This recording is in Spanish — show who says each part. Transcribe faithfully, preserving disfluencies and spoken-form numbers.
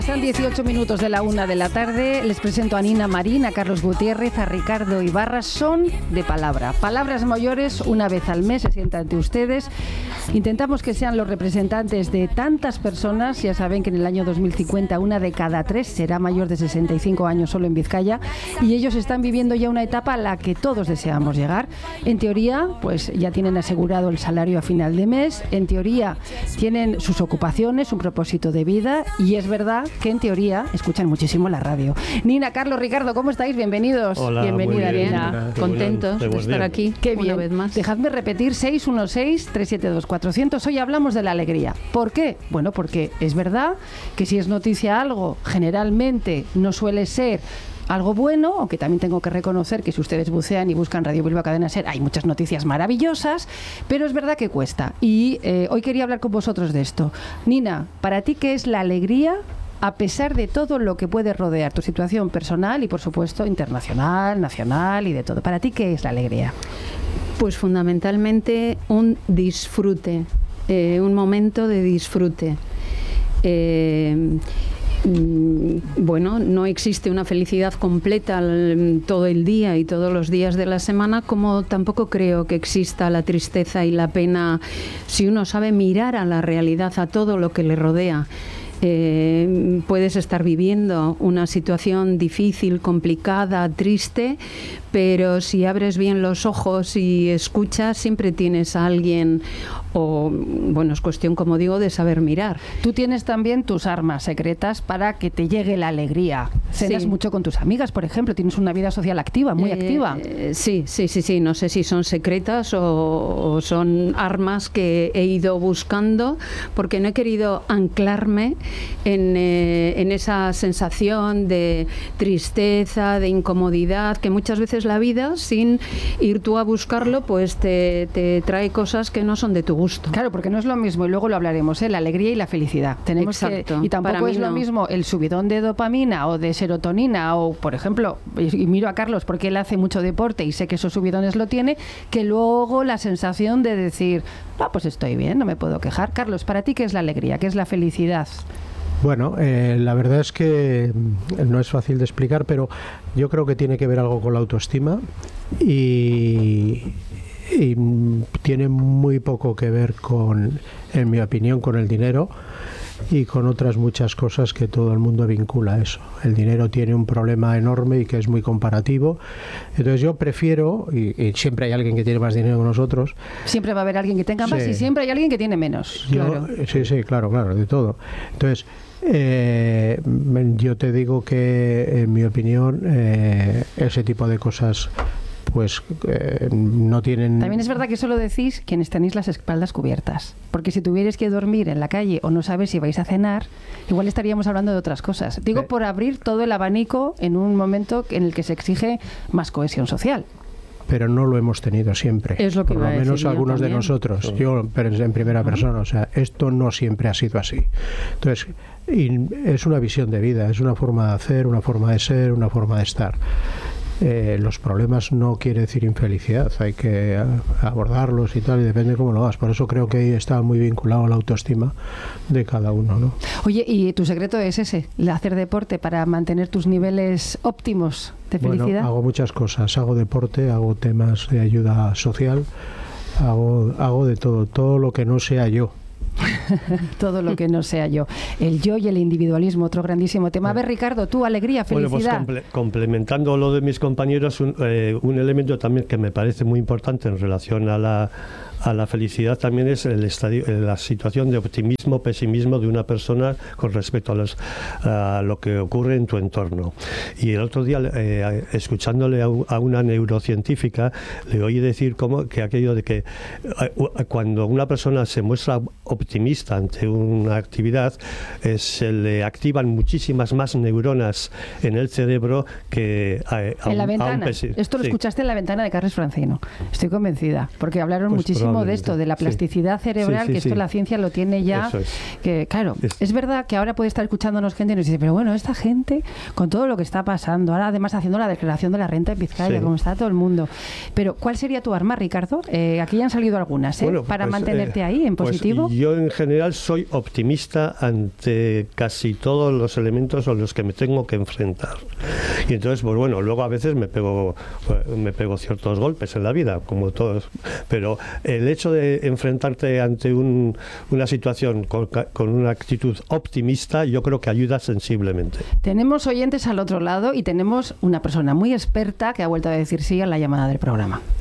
Speaker 1: Son dieciocho minutos de la una de la tarde. Les presento a Nina Marín, a Carlos Gutiérrez, a Ricardo Ibarra. Son de palabra. Palabras mayores, una vez al mes se sientan ante ustedes. Intentamos que sean los representantes de tantas personas. Ya saben que en el año dos mil cincuenta una de cada tres será mayor de sesenta y cinco años solo en Vizcaya. Y ellos están viviendo ya una etapa a la que todos deseamos llegar. En teoría, pues ya tienen asegurado el salario a final de mes. En teoría, tienen sus ocupaciones, un propósito de vida. Y es verdad que en teoría escuchan muchísimo la radio. Nina, Carlos, Ricardo, ¿cómo estáis? Bienvenidos.
Speaker 2: Hola,
Speaker 3: bienvenida,
Speaker 2: bien,
Speaker 3: Nina.
Speaker 2: Nina.
Speaker 3: Contentos
Speaker 2: de
Speaker 3: de estar aquí.
Speaker 1: Qué
Speaker 3: una
Speaker 1: bien.
Speaker 3: vez más.
Speaker 1: Dejadme repetir, seis uno seis, tres siete dos, cuatro cero cero. Hoy hablamos de la alegría. ¿Por qué? Bueno, porque es verdad que si es noticia algo, generalmente no suele ser algo bueno, aunque también tengo que reconocer que si ustedes bucean y buscan Radio Bilbao Cadena Ser, hay muchas noticias maravillosas, pero es verdad que cuesta. Y eh, hoy quería hablar con vosotros de esto. Nina, ¿para ti qué es la alegría a pesar de todo lo que puede rodear tu situación personal y, por supuesto, internacional, nacional y de todo? ¿Para ti qué es la alegría?
Speaker 3: Pues fundamentalmente un disfrute, eh, un momento de disfrute. Eh, Bueno, no existe una felicidad completa todo el día y todos los días de la semana, como tampoco creo que exista la tristeza y la pena si uno sabe mirar a la realidad, a todo lo que le rodea. Eh, puedes estar viviendo una situación difícil, complicada, triste, pero si abres bien los ojos y escuchas, siempre tienes a alguien, o bueno, es cuestión, como digo, de saber mirar.
Speaker 1: Tú tienes también tus armas secretas para que te llegue la alegría. Cenas
Speaker 3: Sí.
Speaker 1: mucho con tus amigas, por ejemplo, tienes una vida social activa, muy
Speaker 3: Eh,
Speaker 1: activa.
Speaker 3: eh, sí, sí, sí, sí. No sé si son secretas o, o son armas que he ido buscando, porque no he querido anclarme en, eh, en esa sensación de tristeza, de incomodidad, que muchas veces la vida, sin ir tú a buscarlo, pues te, te trae cosas que no son de tu gusto.
Speaker 1: Claro, porque no es lo mismo, y luego lo hablaremos, ¿eh? La alegría y la felicidad. Tenemos
Speaker 3: Exacto.
Speaker 1: que, y tampoco
Speaker 3: Para mí
Speaker 1: es lo
Speaker 3: no.
Speaker 1: mismo el subidón de dopamina o de serotonina, o por ejemplo, y miro a Carlos porque él hace mucho deporte y sé que esos subidones lo tiene, que luego la sensación de decir, ah, pues estoy bien, no me puedo quejar. Carlos, ¿para ti qué es la alegría? ¿Qué es la felicidad?
Speaker 2: Bueno, eh, la verdad es que no es fácil de explicar, pero yo creo que tiene que ver algo con la autoestima y, y tiene muy poco que ver con, en mi opinión, con el dinero y con otras muchas cosas que todo el mundo vincula a eso. El dinero tiene un problema enorme y que es muy comparativo. Entonces yo prefiero, y, y siempre hay alguien que tiene más dinero que nosotros.
Speaker 1: Siempre va a haber alguien que tenga más
Speaker 2: Sí.
Speaker 1: y siempre hay alguien que tiene menos.
Speaker 2: Yo,
Speaker 1: Claro.
Speaker 2: Sí, sí, claro, claro, de todo. Entonces, eh, yo te digo que, en mi opinión, eh, ese tipo de cosas pues eh, no tienen...
Speaker 1: También es verdad que eso lo decís quienes tenéis las espaldas cubiertas, porque si tuvierais que dormir en la calle o no sabes si vais a cenar, igual estaríamos hablando de otras cosas. Digo,
Speaker 2: Eh.
Speaker 1: por abrir todo el abanico en un momento en el que se exige más cohesión social.
Speaker 2: Pero no lo hemos tenido siempre.
Speaker 3: Es lo que
Speaker 2: Por
Speaker 3: iba
Speaker 2: lo
Speaker 3: a decir
Speaker 2: menos
Speaker 3: yo
Speaker 2: algunos de
Speaker 3: también.
Speaker 2: nosotros. Yo pero en primera persona. O sea, esto no siempre ha sido así. Entonces, y es una visión de vida, es una forma de hacer, una forma de ser, una forma de estar. Eh, los problemas no quiere decir infelicidad, hay que a, abordarlos y tal, y depende cómo lo hagas. Por eso creo que ahí está muy vinculado a la autoestima de cada uno, ¿no?
Speaker 1: Oye, ¿y tu secreto es ese, el hacer deporte para mantener tus niveles óptimos de felicidad?
Speaker 2: Bueno, hago muchas cosas, hago deporte, hago temas de ayuda social, hago, hago de todo, todo lo que no sea yo.
Speaker 1: Todo lo que no sea yo. El yo y el individualismo, otro grandísimo tema. A ver, Ricardo, tú, alegría,
Speaker 4: Bueno, pues
Speaker 1: felicidad.
Speaker 4: comple- complementando lo de mis compañeros, un, eh, un elemento también que me parece muy importante en relación a la, a la felicidad también es el estadio, la situación de optimismo, pesimismo de una persona con respecto a, los, a lo que ocurre en tu entorno. Y el otro día, eh, escuchándole a, un, a una neurocientífica, le oí decir como que aquello de que eh, cuando una persona se muestra optimista ante una actividad, eh, se le activan muchísimas más neuronas en el cerebro que a, a
Speaker 1: en la
Speaker 4: un,
Speaker 1: ventana.
Speaker 4: a un pesi-
Speaker 1: Esto lo
Speaker 4: sí.
Speaker 1: escuchaste en La Ventana de Carles Francino. Estoy convencida, porque hablaron
Speaker 4: Pues
Speaker 1: muchísimo mismo de esto, de la plasticidad sí. cerebral, sí, sí, que esto
Speaker 4: sí.
Speaker 1: la ciencia lo tiene ya.
Speaker 4: Eso es.
Speaker 1: Que, claro, es. es verdad que ahora puede estar escuchándonos gente y nos dice, pero bueno, esta gente, con todo lo que está pasando, ahora además haciendo la declaración de la renta en Vizcaya, sí. como está todo el mundo. Pero, ¿cuál sería tu arma, Ricardo? Eh, aquí ya han salido algunas, ¿eh?
Speaker 4: Bueno,
Speaker 1: para
Speaker 4: pues,
Speaker 1: mantenerte
Speaker 4: eh,
Speaker 1: ahí, en positivo.
Speaker 4: Pues yo, en general, soy optimista ante casi todos los elementos a los que me tengo que enfrentar. Y entonces, pues bueno, luego a veces me pego, me pego ciertos golpes en la vida, como todos. Pero el hecho de enfrentarte ante un, una situación con, con una actitud optimista, yo creo que ayuda sensiblemente.
Speaker 1: Tenemos oyentes al otro lado y tenemos una persona muy experta que ha vuelto a decir sí a la llamada del programa.